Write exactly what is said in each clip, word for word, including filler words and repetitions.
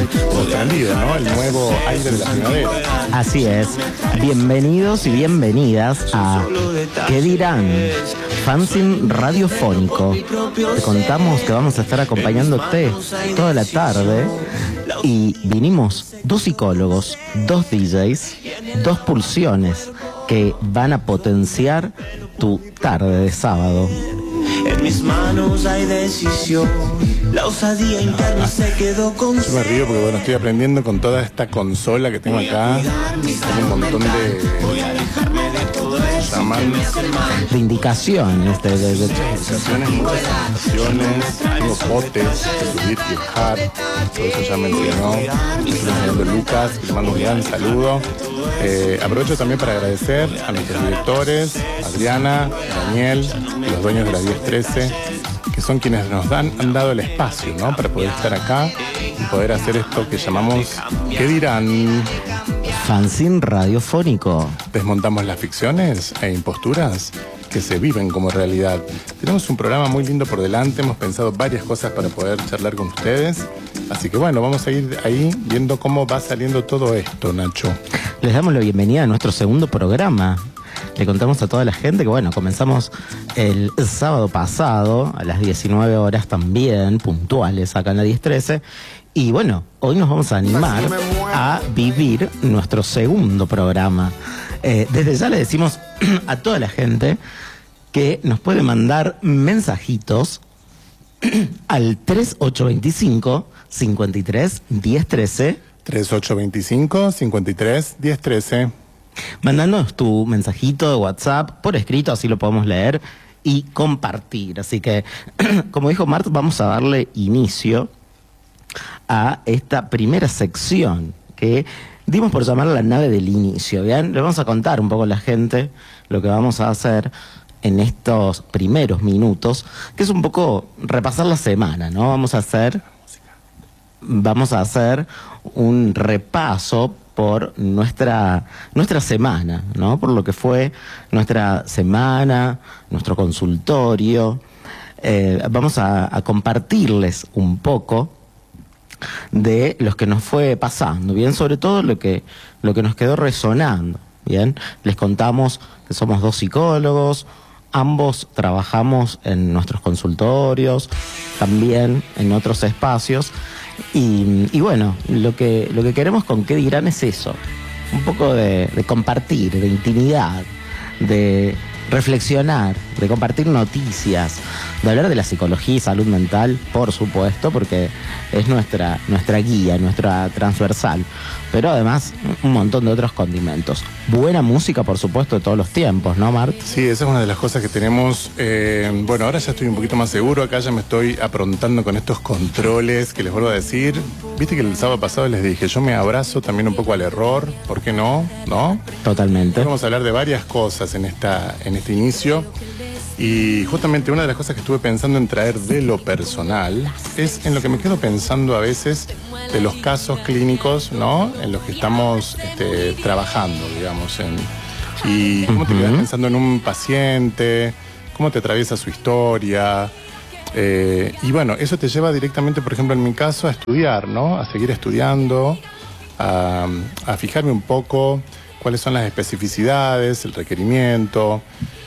sorprendido, ¿no? El nuevo aire de la primavera. Así es. Bienvenidos y bienvenidas a ¿Qué dirán? Fanzine radiofónico. Te contamos que vamos a estar acompañándote toda la tarde y vinimos dos psicólogos, dos D Js, dos pulsiones que van a potenciar tu tarde de sábado. En mis manos hay decisión. La osadía interna se quedó con. Yo me río porque bueno, estoy aprendiendo con toda esta consola que tengo acá. Tengo un montón de llaman de indicaciones, de, de, de... indicaciones, muchas indicaciones. Tengo potes de subir y bajar. Todo eso ya me enseñó. Estoy enseñando Lucas, que le mando un gran saludo. Eh, aprovecho también para agradecer a nuestros directores, Adriana, Daniel, los dueños de la diez trece, que son quienes nos dan, han dado el espacio, ¿no? Para poder estar acá y poder hacer esto que llamamos ¿Qué dirán? Fanzine radiofónico. Desmontamos las ficciones e imposturas que se viven como realidad. Tenemos un programa muy lindo por delante, hemos pensado varias cosas para poder charlar con ustedes. Así que bueno, vamos a ir ahí viendo cómo va saliendo todo esto, Nacho. Les damos la bienvenida a nuestro segundo programa. Le contamos a toda la gente que bueno, comenzamos el sábado pasado a las diecinueve horas también, puntuales acá en la diez trece. Y bueno, hoy nos vamos a animar a vivir nuestro segundo programa. Eh, desde ya le decimos a toda la gente que nos puede mandar mensajitos al tres ocho dos cinco, cinco tres, uno cero uno tres. tres ocho dos cinco, cinco tres, uno cero uno tres. Mándanos tu mensajito de WhatsApp por escrito, así lo podemos leer y compartir. Así que, como dijo Mart, vamos a darle inicio a esta primera sección que dimos por llamar la nave del inicio. Bien, le vamos a contar un poco a la gente lo que vamos a hacer en estos primeros minutos, que es un poco repasar la semana, ¿no? Vamos a hacer, vamos a hacer un repaso por nuestra nuestra semana, ¿no? Por lo que fue nuestra semana, nuestro consultorio. Eh, vamos a, a compartirles un poco de lo que nos fue pasando, bien, sobre todo lo que lo que nos quedó resonando, bien. Les contamos que somos dos psicólogos, ambos trabajamos en nuestros consultorios, también en otros espacios. Y, y bueno, lo que lo que queremos con ¿Qué dirán? Es eso, un poco de, de compartir, de intimidad, de reflexionar, de compartir noticias, de hablar de la psicología y salud mental, por supuesto, porque es nuestra, nuestra guía, nuestra transversal, pero además un montón de otros condimentos. Buena música, por supuesto, de todos los tiempos, ¿no, Mart? Sí, esa es una de las cosas que tenemos. Eh, bueno, ahora ya estoy un poquito más seguro, acá ya me estoy aprontando con estos controles que les vuelvo a decir. Viste que el sábado pasado les dije, yo me abrazo también un poco al error, ¿por qué no? ¿No? Totalmente. Vamos a hablar de varias cosas en esta en este inicio. Y justamente una de las cosas que estuve pensando en traer de lo personal es en lo que me quedo pensando a veces de los casos clínicos, ¿no? En los que estamos este, trabajando, digamos. En, y cómo te uh-huh. quedas pensando en un paciente, cómo te atraviesa su historia. Eh, y bueno, eso te lleva directamente, por ejemplo, en mi caso, a estudiar, ¿no? A seguir estudiando, a, a fijarme un poco cuáles son las especificidades, el requerimiento.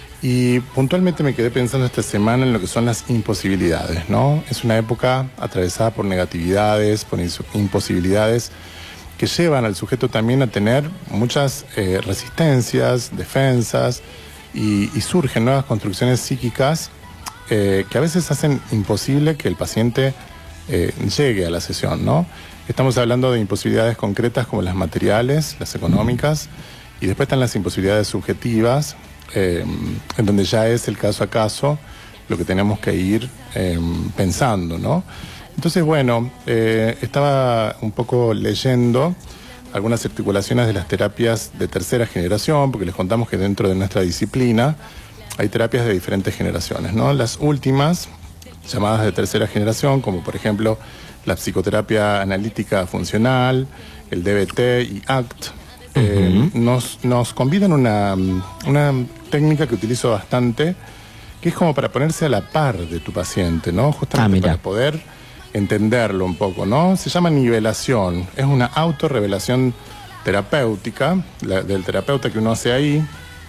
Y puntualmente me quedé pensando esta semana en lo que son las imposibilidades, ¿no? Es una época atravesada por negatividades, por imposibilidades que llevan al sujeto también a tener muchas eh, resistencias, defensas y, y surgen nuevas construcciones psíquicas eh, que a veces hacen imposible que el paciente eh, llegue a la sesión, ¿no? Estamos hablando de imposibilidades concretas como las materiales, las económicas, y después están las imposibilidades subjetivas, Eh, en donde ya es el caso a caso lo que tenemos que ir eh, pensando, ¿no? Entonces, bueno, eh, estaba un poco leyendo algunas articulaciones de las terapias de tercera generación, porque les contamos que dentro de nuestra disciplina hay terapias de diferentes generaciones, ¿no? Las últimas, llamadas de tercera generación, como por ejemplo la psicoterapia analítica funcional, el D B T y A C T, Eh, uh-huh. nos, nos convidan una, una técnica que utilizo bastante, que es como para ponerse a la par de tu paciente, ¿no? Justamente ah, para poder entenderlo un poco, ¿no? Se llama nivelación, es una autorrevelación terapéutica, la, del terapeuta que uno hace ahí,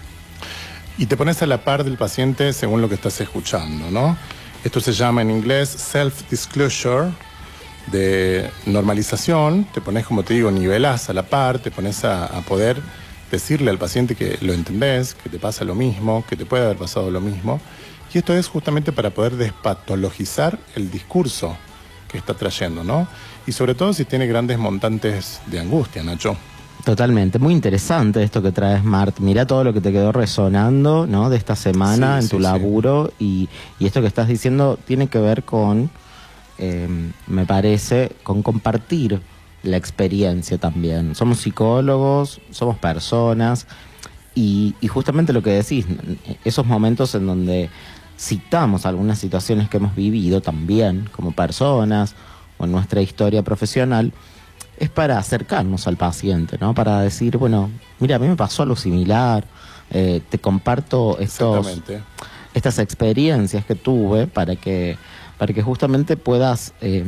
y te pones a la par del paciente según lo que estás escuchando, ¿no? Esto se llama en inglés self-disclosure, de normalización. Te pones, como te digo, nivelás a la par, te pones a, a poder decirle al paciente que lo entendés, que te pasa lo mismo, que te puede haber pasado lo mismo. Y esto es justamente para poder despatologizar el discurso que está trayendo, ¿no? Y sobre todo si tiene grandes montantes de angustia, Nacho. Totalmente, muy interesante esto que traes, Mart. Mira todo lo que te quedó resonando, ¿no? De esta semana sí, en sí, tu laburo sí. y, y esto que estás diciendo tiene que ver con, eh, me parece, con compartir la experiencia también. Somos psicólogos, somos personas y, y justamente lo que decís, esos momentos en donde citamos algunas situaciones que hemos vivido también como personas o en nuestra historia profesional, es para acercarnos al paciente, ¿no? Para decir, bueno, mira, a mí me pasó algo similar, eh, te comparto estos, estas experiencias que tuve para que, para que justamente puedas eh,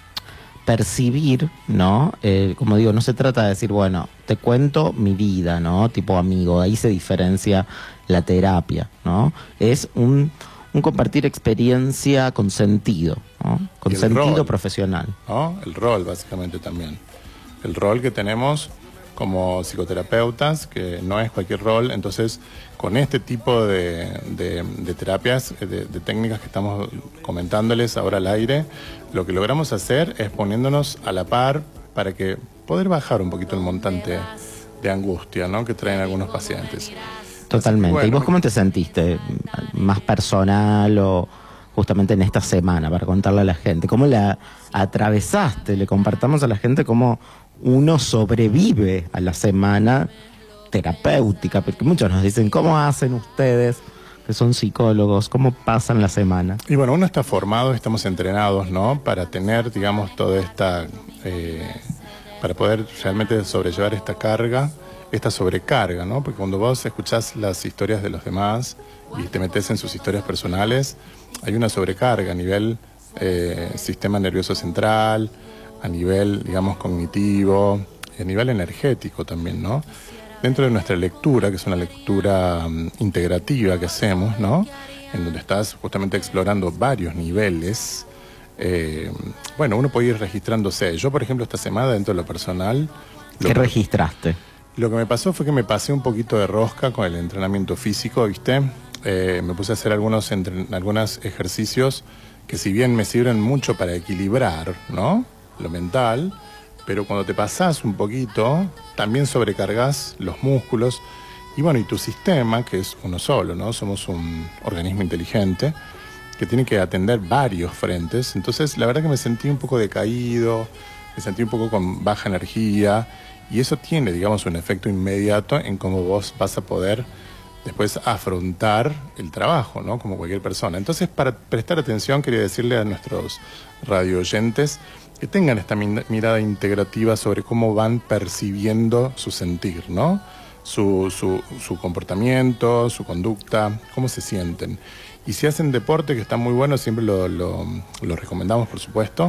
percibir, ¿no? Eh, como digo, no se trata de decir, bueno, te cuento mi vida, ¿no? Tipo amigo, ahí se diferencia la terapia, ¿no? Es un, un compartir experiencia con sentido, ¿no? Con sentido rol, profesional. ¿no? El rol, básicamente, también. El rol que tenemos como psicoterapeutas, que no es cualquier rol. Entonces, con este tipo de, de, de terapias, de, de técnicas que estamos comentándoles ahora al aire, lo que logramos hacer es poniéndonos a la par para que poder bajar un poquito el montante de angustia, ¿no? que traen algunos pacientes. Totalmente. Bueno, ¿y vos cómo te sentiste? ¿Más personal o justamente en esta semana, para contarle a la gente? ¿Cómo la atravesaste? Le compartamos a la gente cómo uno sobrevive a la semana terapéutica, porque muchos nos dicen, ¿cómo hacen ustedes, que son psicólogos, cómo pasan la semana? Y bueno, uno está formado, estamos entrenados, ¿no? Para tener, digamos, toda esta, eh, para poder realmente sobrellevar esta carga, esta sobrecarga, ¿no? Porque cuando vos escuchás las historias de los demás y te metes en sus historias personales, hay una sobrecarga a nivel eh, sistema nervioso central, a nivel, digamos, cognitivo, a nivel energético también, ¿no? Dentro de nuestra lectura, que es una lectura um, integrativa que hacemos, ¿no? En donde estás justamente explorando varios niveles, eh, bueno, uno puede ir registrándose. Yo, por ejemplo, esta semana, dentro de lo personal... ¿Qué lo, registraste? Lo que me pasó fue que me pasé un poquito de rosca con el entrenamiento físico, ¿viste? Eh, me puse a hacer algunos, entre, algunos ejercicios que si bien me sirven mucho para equilibrar, ¿no? Lo mental, pero cuando te pasás un poquito, también sobrecargas los músculos y bueno, y tu sistema, que es uno solo, ¿no? Somos un organismo inteligente que tiene que atender varios frentes. Entonces, la verdad que me sentí un poco decaído, me sentí un poco con baja energía y eso tiene, digamos, un efecto inmediato en cómo vos vas a poder después afrontar el trabajo, ¿no? Como cualquier persona. Entonces, para prestar atención, quería decirle a nuestros radio oyentes que tengan esta mirada integrativa sobre cómo van percibiendo su sentir, ¿no? Su, su, su comportamiento, su conducta, cómo se sienten. Y si hacen deporte, que está muy bueno, siempre lo, lo, lo recomendamos, por supuesto,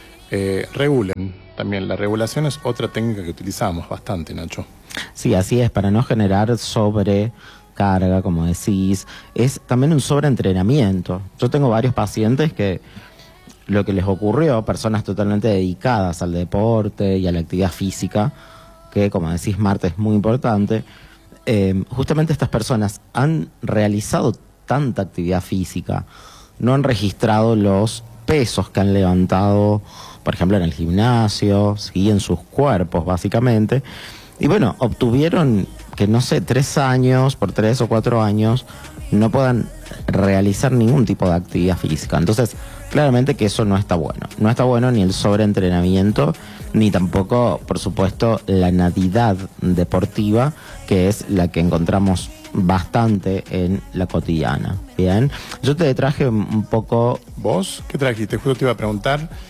eh, regulen. También la regulación es otra técnica que utilizamos bastante, Nacho. Sí, así es, para no generar sobrecarga, como decís. Es también un sobreentrenamiento. Yo tengo varios pacientes que lo que les ocurrió, personas totalmente dedicadas al deporte y a la actividad física, que como decís, Marta, es muy importante, eh, justamente estas personas han realizado tanta actividad física, no han registrado los pesos que han levantado, por ejemplo, en el gimnasio, ¿sí? En sus cuerpos, básicamente, y bueno, obtuvieron que, no sé, tres años, por tres o cuatro años, no puedan realizar ningún tipo de actividad física. Entonces, claramente que eso no está bueno. No está bueno ni el sobreentrenamiento, ni tampoco, por supuesto, la nadidad deportiva, que es la que encontramos bastante en la cotidiana. Bien, yo te traje un poco... ¿Vos qué trajiste? Justo te iba a preguntar.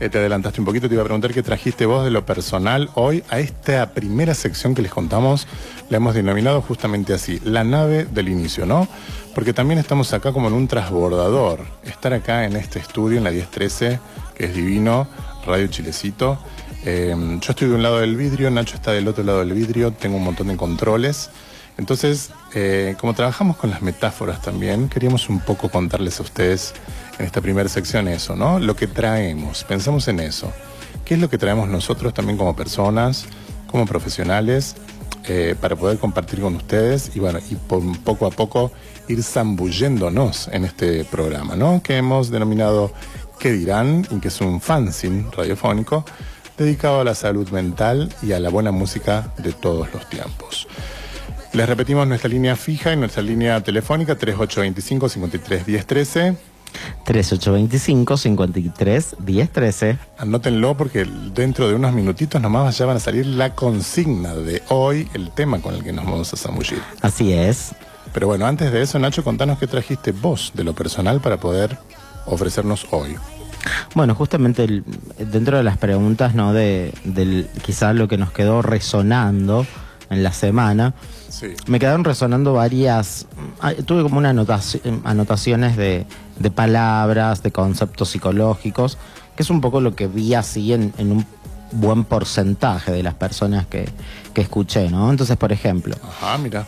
eh, te adelantaste un poquito, te iba a preguntar qué trajiste vos de lo personal hoy a esta primera sección que les contamos, la hemos denominado justamente así, la nave del inicio, ¿no? Porque también estamos acá como en un transbordador, estar acá en este estudio, en la diez trece, que es divino, Radio Chilecito. Eh, yo estoy de un lado del vidrio, Nacho está del otro lado del vidrio, tengo un montón de controles. Entonces, eh, como trabajamos con las metáforas también, queríamos un poco contarles a ustedes en esta primera sección eso, ¿no? Lo que traemos, pensamos en eso. ¿Qué es lo que traemos nosotros también como personas, como profesionales, eh, para poder compartir con ustedes y bueno, y por poco a poco ir zambulléndonos en este programa, ¿no? Que hemos denominado ¿Qué dirán? Y que es un fanzine radiofónico dedicado a la salud mental y a la buena música de todos los tiempos. Les repetimos nuestra línea fija y nuestra línea telefónica tres ocho dos cinco, cinco tres uno cero uno tres. tres ocho dos cinco, cinco tres uno cero uno tres. Anótenlo porque dentro de unos minutitos nomás ya van a salir la consigna de hoy, el tema con el que nos vamos a zambullir. Así es. Pero bueno, antes de eso, Nacho, contanos qué trajiste vos de lo personal para poder ofrecernos hoy. Bueno, justamente el, dentro de las preguntas, ¿no? De, del quizás lo que nos quedó resonando en la semana, sí. Me quedaron resonando varias, tuve como unas anotaci- anotaciones de, de palabras, de conceptos psicológicos, que es un poco lo que vi así en, en un buen porcentaje de las personas que, que escuché, ¿no? Entonces, por ejemplo, ajá, mira.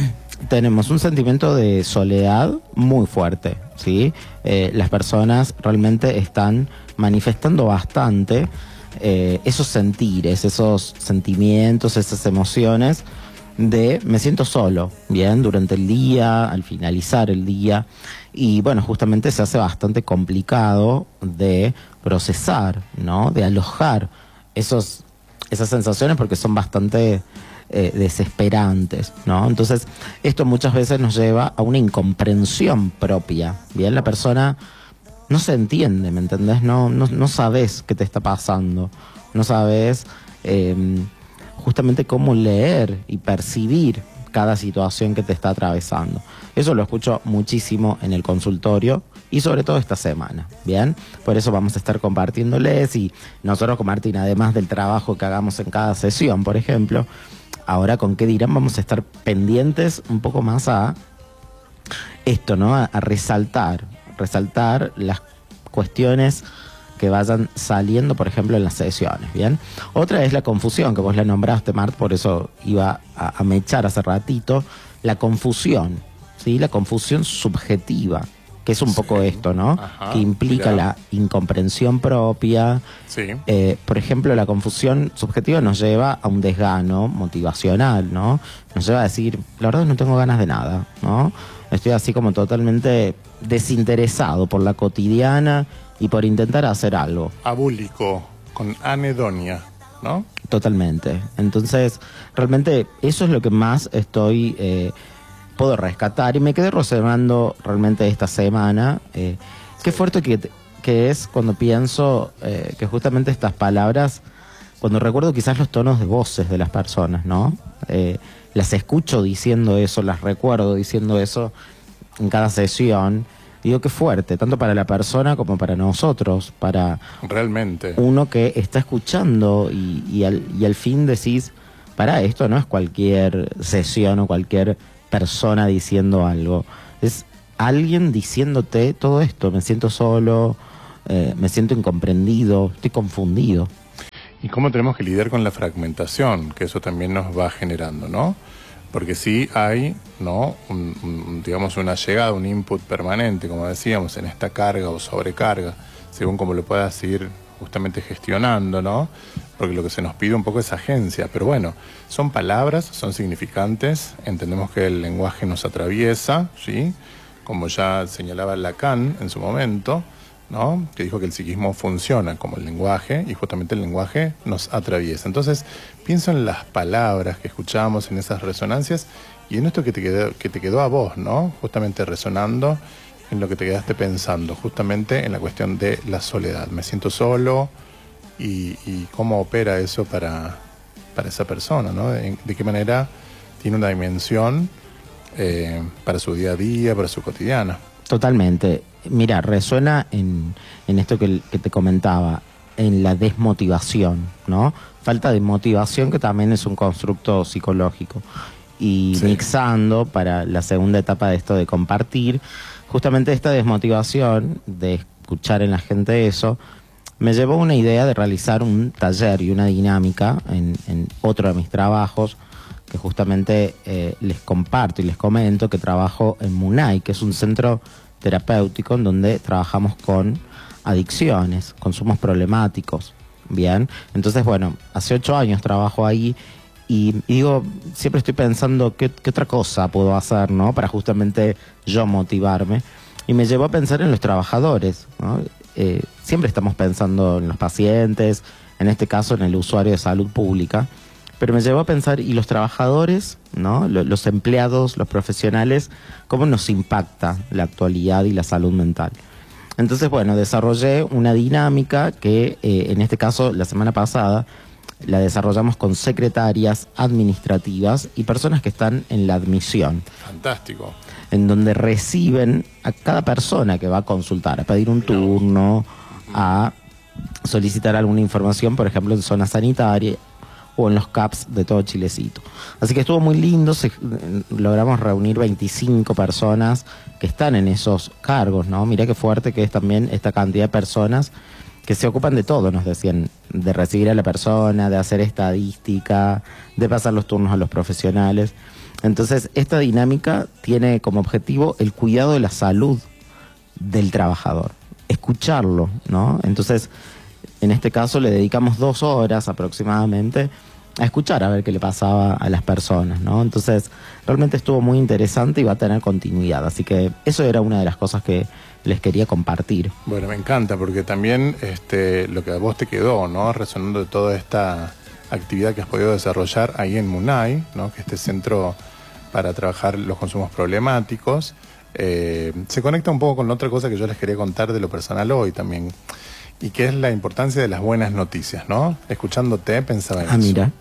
tenemos un sentimiento de soledad muy fuerte, ¿sí? Eh, las personas realmente están manifestando bastante eh, esos sentires, esos sentimientos, esas emociones de me siento solo, bien, durante el día, al finalizar el día, y bueno, justamente se hace bastante complicado de procesar, ¿no? De alojar esos, esas sensaciones porque son bastante eh, desesperantes, ¿no? Entonces, esto muchas veces nos lleva a una incomprensión propia, bien, la persona no se entiende, ¿me entendés? No, no, no sabes qué te está pasando, no sabes eh, justamente cómo leer y percibir cada situación que te está atravesando. Eso lo escucho muchísimo en el consultorio y sobre todo esta semana, ¿bien? Por eso vamos a estar compartiéndoles y nosotros con Martín, además del trabajo que hagamos en cada sesión, por ejemplo, ahora con qué dirán vamos a estar pendientes un poco más a esto, ¿no? A, a resaltar, resaltar las cuestiones que vayan saliendo, por ejemplo, en las sesiones, ¿bien? Otra es la confusión, que vos la nombraste, Mart, por eso iba a, a mechar hace ratito, la confusión, ¿sí? La confusión subjetiva, que es un sí. poco esto, ¿no? Ajá, que implica mirá. La incomprensión propia. Sí. Eh, por ejemplo, la confusión subjetiva nos lleva a un desgano motivacional, ¿no? Nos lleva a decir, la verdad no tengo ganas de nada, ¿no? Estoy así como totalmente desinteresado por la cotidiana y por intentar hacer algo. Abúlico, con anedonia, ¿no? Totalmente. Entonces, realmente eso es lo que más estoy, eh, puedo rescatar. Y me quedé resonando realmente esta semana. Eh, qué fuerte que, que es cuando pienso eh, que justamente estas palabras, cuando recuerdo quizás los tonos de voces de las personas, ¿no? Eh, las escucho diciendo eso, las recuerdo diciendo eso en cada sesión. Digo, qué fuerte, tanto para la persona como para nosotros, para realmente uno que está escuchando y, y, al, y al fin decís, para esto no es cualquier sesión o cualquier persona diciendo algo, es alguien diciéndote todo esto, me siento solo, eh, me siento incomprendido, estoy confundido. Y cómo tenemos que lidiar con la fragmentación, que eso también nos va generando, ¿no? Porque sí hay, ¿no? Un, un, digamos, una llegada, un input permanente, como decíamos, en esta carga o sobrecarga, según como lo puedas ir justamente gestionando, ¿no? Porque lo que se nos pide un poco es agencia. Pero bueno, son palabras, son significantes, entendemos que el lenguaje nos atraviesa, ¿sí? Como ya señalaba Lacan en su momento, ¿no? Que dijo que el psiquismo funciona como el lenguaje y justamente el lenguaje nos atraviesa. Entonces, pienso en las palabras que escuchamos, en esas resonancias y en esto que te quedó, que te quedó a vos, ¿no? Justamente resonando en lo que te quedaste pensando, justamente en la cuestión de la soledad. Me siento solo y, y cómo opera eso para, para esa persona, ¿no? De, de qué manera tiene una dimensión eh, para su día a día, para su cotidiana. Totalmente. Mira, resuena en, en esto que, que te comentaba. en la desmotivación, ¿no? Falta de motivación, que también es un constructo psicológico. Y sí. Mixando para la segunda etapa de esto de compartir, justamente esta desmotivación de escuchar en la gente eso, me llevó a una idea de realizar un taller y una dinámica en, en otro de mis trabajos, que justamente eh, les comparto y les comento que trabajo en Munay, que es un centro terapéutico en donde trabajamos con adicciones, consumos problemáticos, ¿bien? Entonces, bueno, hace ocho años trabajo ahí y, y digo, siempre estoy pensando qué, qué otra cosa puedo hacer, ¿no? Para justamente yo motivarme. Y me llevó a pensar en los trabajadores, ¿no? Eh, siempre estamos pensando en los pacientes, en este caso en el usuario de salud pública, pero me llevó a pensar, ¿y los trabajadores, ¿no? Los empleados, los profesionales, cómo nos impacta la actualidad y la salud mental? Entonces, bueno, desarrollé una dinámica que, eh, en este caso, la semana pasada, la desarrollamos con secretarias administrativas y personas que están en la admisión. Fantástico. En donde reciben a cada persona que va a consultar, a pedir un turno, a solicitar alguna información, por ejemplo, en zona sanitaria o en los C A Ps de todo Chilecito. Así que estuvo muy lindo, se, logramos reunir veinticinco personas que están en esos cargos, ¿no? Mirá qué fuerte que es también esta cantidad de personas que se ocupan de todo, nos decían, de recibir a la persona, de hacer estadística, de pasar los turnos a los profesionales. Entonces, esta dinámica tiene como objetivo el cuidado de la salud del trabajador, escucharlo, ¿no? Entonces, en este caso le dedicamos dos horas aproximadamente a escuchar a ver qué le pasaba a las personas, ¿no? Entonces, realmente estuvo muy interesante y va a tener continuidad. Así que eso era una de las cosas que les quería compartir. Bueno, me encanta porque también este, lo que a vos te quedó, ¿no? Resonando de toda esta actividad que has podido desarrollar ahí en Munay, ¿no? Que este centro para trabajar los consumos problemáticos, eh, se conecta un poco con otra cosa que yo les quería contar de lo personal hoy también, y que es la importancia de las buenas noticias, ¿no? Escuchándote pensaba en ah, eso. Mira.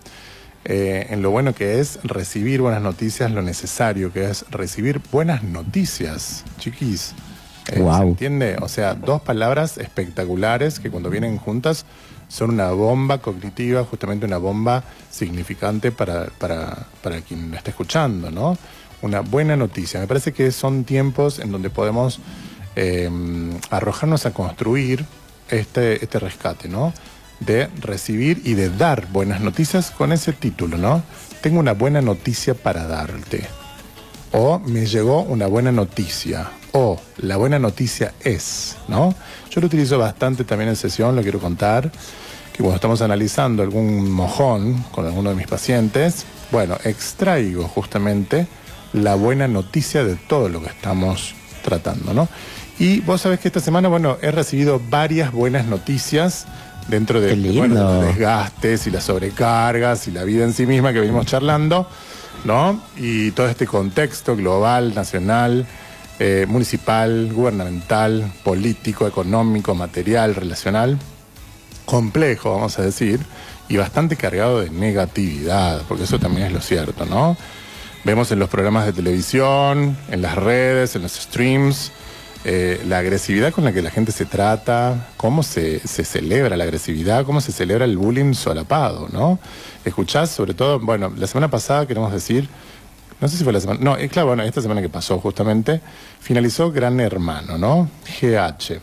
Eh, en lo bueno que es recibir buenas noticias, lo necesario que es recibir buenas noticias, chiquis. Eh, wow. ¿Se entiende? O sea, dos palabras espectaculares que cuando vienen juntas son una bomba cognitiva, justamente una bomba significante para, para, para quien lo está escuchando, ¿no? Una buena noticia. Me parece que son tiempos en donde podemos eh, arrojarnos a construir este, este rescate, ¿no? De recibir y de dar buenas noticias con ese título, ¿no? Tengo una buena noticia para darte. O me llegó una buena noticia. O la buena noticia es, ¿no? Yo lo utilizo bastante también en sesión, lo quiero contar, que cuando estamos analizando algún mojón con alguno de mis pacientes, bueno, extraigo justamente la buena noticia de todo lo que estamos tratando, ¿no? Y vos sabés que esta semana, bueno, he recibido varias buenas noticias dentro de, de, bueno, de los desgastes y las sobrecargas y la vida en sí misma que venimos charlando, ¿no? Y todo este contexto global, nacional, eh, municipal, gubernamental, político, económico, material, relacional, complejo, vamos a decir, y bastante cargado de negatividad, porque eso también es lo cierto, ¿no? Vemos en los programas de televisión, en las redes, en los streams, eh, la agresividad con la que la gente se trata, cómo se, se celebra la agresividad, cómo se celebra el bullying solapado, ¿no? Escuchás, sobre todo, bueno, la semana pasada queremos decir, no sé si fue la semana, no, es claro, bueno, esta semana que pasó justamente, finalizó Gran Hermano, ¿no? G H.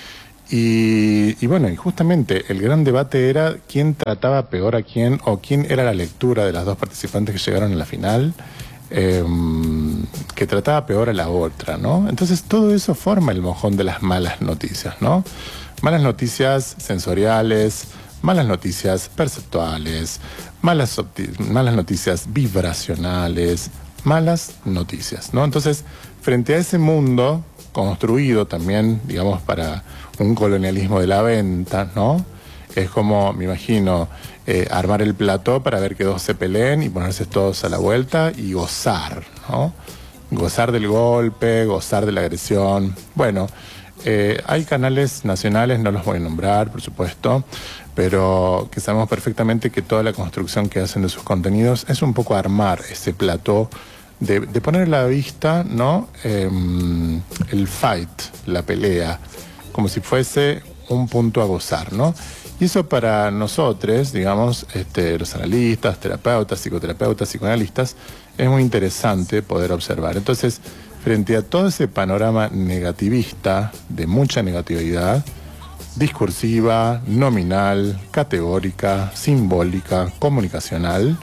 Y, y bueno, y justamente el gran debate era quién trataba peor a quién, o quién era la lectura de las dos participantes que llegaron a la final, eh, que trataba peor a la otra, ¿no? Entonces todo eso forma el mojón de las malas noticias, ¿no? Malas noticias sensoriales, malas noticias perceptuales, malas, malas noticias vibracionales, malas noticias, ¿no? Entonces, frente a ese mundo construido también, digamos, para un colonialismo de la venta, ¿no? Es como, me imagino, eh, armar el plató para ver que dos se peleen y ponerse todos a la vuelta y gozar, ¿no? Gozar del golpe, gozar de la agresión. Bueno, eh, hay canales nacionales, no los voy a nombrar, por supuesto, pero que sabemos perfectamente que toda la construcción que hacen de sus contenidos es un poco armar ese plató de, de poner a la vista, ¿no? Eh, el fight, la pelea, como si fuese un punto a gozar, ¿no? Y eso para nosotros, digamos, este, los analistas, terapeutas, psicoterapeutas, psicoanalistas, es muy interesante poder observar. Entonces, frente a todo ese panorama negativista, de mucha negatividad, discursiva, nominal, categórica, simbólica, comunicacional,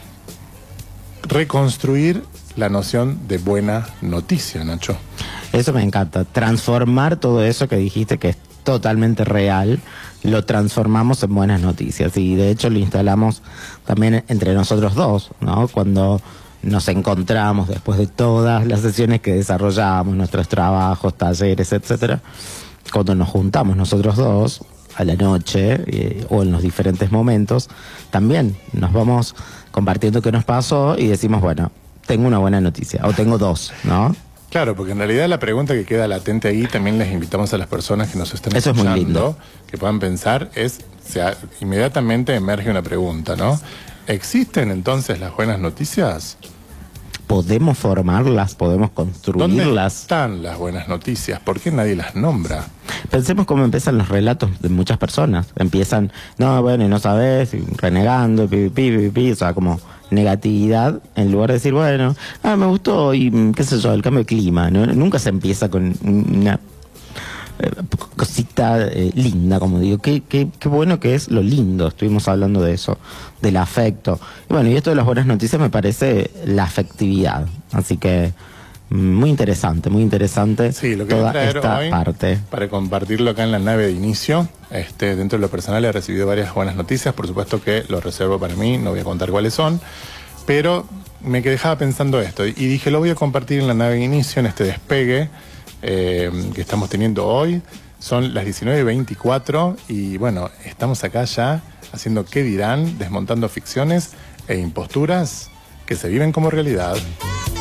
reconstruir la noción de buena noticia, Nacho. Eso me encanta, transformar todo eso que dijiste que es totalmente real, lo transformamos en buenas noticias y de hecho lo instalamos también entre nosotros dos, ¿no? Cuando nos encontramos después de todas las sesiones que desarrollamos, nuestros trabajos, talleres, etcétera, cuando nos juntamos nosotros dos a la noche eh, o en los diferentes momentos, también nos vamos compartiendo qué nos pasó y decimos, bueno, tengo una buena noticia o tengo dos, ¿no? Claro, porque en realidad la pregunta que queda latente ahí, también les invitamos a las personas que nos estén Eso escuchando, es muy lindo, que puedan pensar, es, o sea, inmediatamente emerge una pregunta, ¿no? ¿Existen entonces las buenas noticias? Podemos formarlas, podemos construirlas. ¿Dónde están las buenas noticias? ¿Por qué nadie las nombra? Pensemos cómo empiezan los relatos de muchas personas. Empiezan, no, bueno, y no sabes, y renegando, pi, pi, pi, pi, o sea, como negatividad, en lugar de decir, bueno, ah, me gustó, y qué sé yo, el cambio de clima, ¿no? Nunca se empieza con una eh, cosita eh, linda, como digo. Qué, qué, qué bueno que es lo lindo, estuvimos hablando de eso, del afecto. Y bueno, y esto de las buenas noticias me parece la afectividad, así que muy interesante, muy interesante sí, lo que toda traer esta hoy, parte. Para compartirlo acá en la nave de inicio, este, dentro de lo personal he recibido varias buenas noticias, por supuesto que lo reservo para mí, no voy a contar cuáles son, pero me dejaba pensando esto y dije, lo voy a compartir en la nave de inicio, en este despegue eh, que estamos teniendo hoy. Son las diecinueve y veinticuatro y bueno, estamos acá ya haciendo qué dirán, desmontando ficciones e imposturas que se viven como realidad.